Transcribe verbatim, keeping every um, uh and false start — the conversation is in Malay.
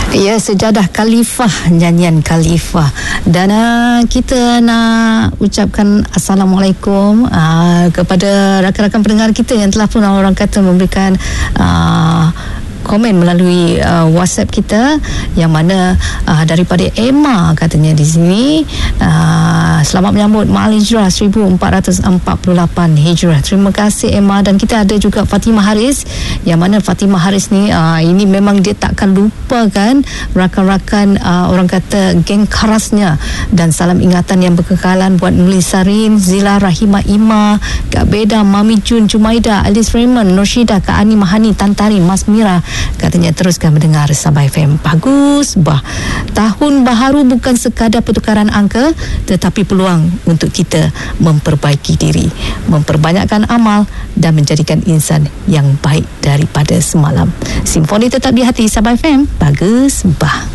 Ya, Sejadah Khalifah, nyanyian Khalifah. Dan uh, kita nak ucapkan Assalamualaikum uh, kepada rakan-rakan pendengar kita yang telah pun orang kata memberikan uh, komen melalui uh, WhatsApp kita, yang mana uh, daripada Emma katanya di sini, uh, selamat menyambut Ma'al Hijrah seribu empat ratus empat puluh lapan Hijrah. Terima kasih Emma. Dan kita ada juga Fatimah Haris, yang mana Fatimah Haris ni uh, ini memang dia takkan lupakan rakan-rakan uh, orang kata geng kerasnya, dan salam ingatan yang berkekalan buat Nulisarin, Zila, Rahimah Ima, Kak Beda, Mami Jun, Jumaida, Alice Raymond, Norshida, Kak Ani Mahani, Tantari, Mas Mira. Katanya teruskan mendengar Sabah F M. Bagus bah. Tahun baharu bukan sekadar pertukaran angka, tetapi peluang untuk kita memperbaiki diri, memperbanyakkan amal dan menjadikan insan yang baik daripada semalam. Simfoni tetap di hati. Sabah F M. Bagus bah.